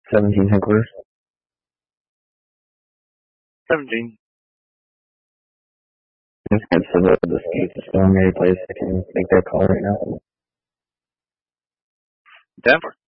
17 headquarters. 17. Just got the skates are still in any place. I can make that call right now. Denver.